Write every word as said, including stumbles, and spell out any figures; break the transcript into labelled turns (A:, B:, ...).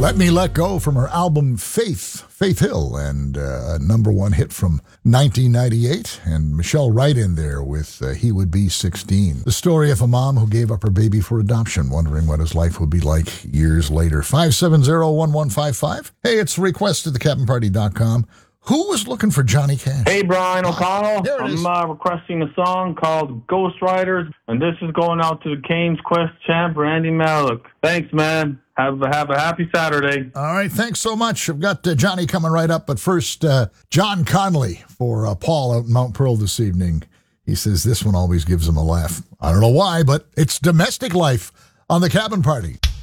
A: Let Me Let Go from her album Faith, Faith Hill, and uh, a number one hit from nineteen ninety-eight, and Michelle Wright in there with uh, He Would Be sixteen. The story of a mom who gave up her baby for adoption, wondering what his life would be like years later. five seven zero, one one five five. Hey, it's request at the captain party dot com. Who was looking for Johnny Cash?
B: Hey, Brian O'Connell.
A: Here it
B: I'm
A: is.
B: uh, requesting a song called Ghost Riders, and this is going out to the Cane's Quest champ, Randy Malik. Thanks, man. Have, have a happy Saturday.
A: All right, thanks so much. I've got uh, Johnny coming right up, but first, uh, John Conley for uh, Paul out in Mount Pearl this evening. He says this one always gives him a laugh. I don't know why, but it's domestic life on the Cabin Party.